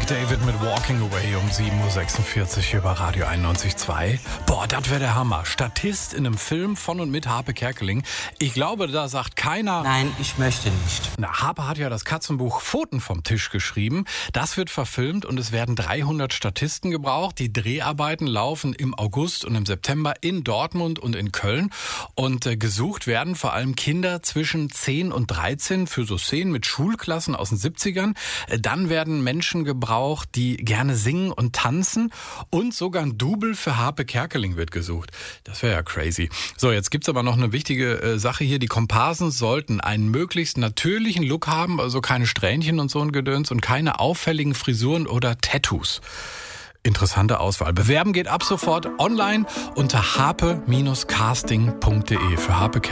David mit Walking Away um 7.46 Uhr über Radio 91.2. Boah, das wäre der Hammer. Statist in einem Film von und mit Harpe Kerkeling. Ich glaube, da sagt keiner... Nein, ich möchte nicht. Na, Harpe hat ja das Katzenbuch Pfoten vom Tisch geschrieben. Das wird verfilmt und es werden 300 Statisten gebraucht. Die Dreharbeiten laufen im August und im September in Dortmund und in Köln. Und gesucht werden vor allem Kinder zwischen 10 und 13 für so Szenen mit Schulklassen aus den 70ern. Dann werden Menschen gebraucht, die gerne singen und tanzen, und sogar ein Double für Harpe Kerkeling wird gesucht. Das wäre ja crazy. So, jetzt gibt's aber noch eine wichtige Sache hier. Die Komparsen sollten einen möglichst natürlichen Look haben, also keine Strähnchen und so ein Gedöns und keine auffälligen Frisuren oder Tattoos. Interessante Auswahl. Bewerben geht ab sofort online unter harpe-casting.de für Harpe Kerkeling.